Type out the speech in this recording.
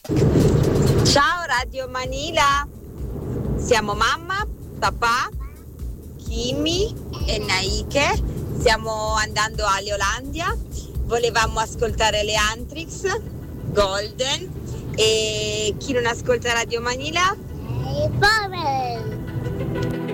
Ciao Radio Manila, siamo mamma, papà, Kimi e Naike, stiamo andando a Leolandia, volevamo ascoltare le Antrix, Golden e chi non ascolta Radio Manila? Poveri.